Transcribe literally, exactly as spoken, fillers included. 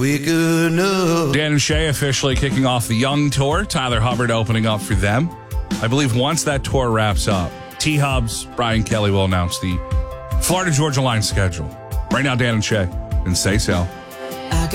Dan and Shay officially kicking off the Young Tour. Tyler Hubbard opening up for them. I believe once that tour wraps up, T-Hubs, Brian Kelly will announce the Florida Georgia Line schedule. Right now, Dan and Shay, and Say So.